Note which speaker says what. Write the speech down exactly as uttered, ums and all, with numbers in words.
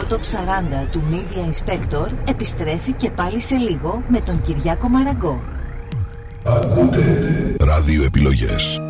Speaker 1: Top σαράντα του Media Inspector επιστρέφει και πάλι σε λίγο με τον Κυριάκο Μαραγκό.
Speaker 2: Ακούτε ραδιοεπιλογές.